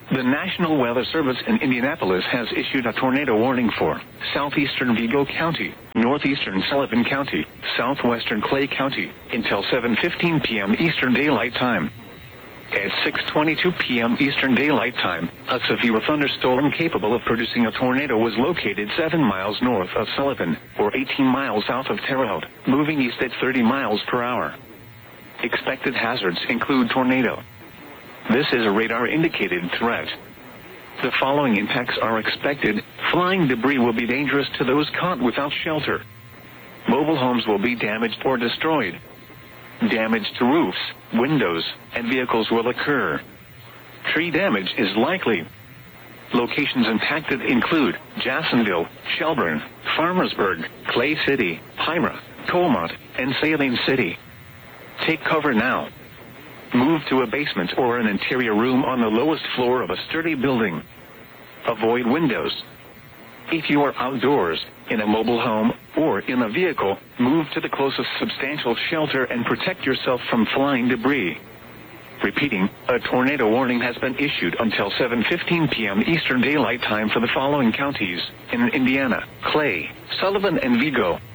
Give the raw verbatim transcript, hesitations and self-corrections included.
The National Weather Service in Indianapolis has issued a tornado warning for southeastern Vigo County, northeastern Sullivan County, southwestern Clay County, until seven fifteen p m Eastern Daylight Time. At six twenty-two p m Eastern Daylight Time, a severe thunderstorm capable of producing a tornado was located seven miles north of Sullivan, or eighteen miles south of Terre Haute, moving east at thirty miles per hour. Expected hazards include tornado. This is a radar-indicated threat. The following impacts are expected. Flying debris will be dangerous to those caught without shelter. Mobile homes will be damaged or destroyed. Damage to roofs, windows, and vehicles will occur. Tree damage is likely. Locations impacted include Jacksonville, Shelburne, Farmersburg, Clay City, Pyra, Colmont, and Saline City. Take cover now. Move to a basement or an interior room on the lowest floor of a sturdy building. Avoid windows. If you are outdoors, in a mobile home, or in a vehicle, move to the closest substantial shelter and protect yourself from flying debris. Repeating, a tornado warning has been issued until seven fifteen p m Eastern Daylight Time for the following counties in Indiana: Clay, Sullivan, and Vigo.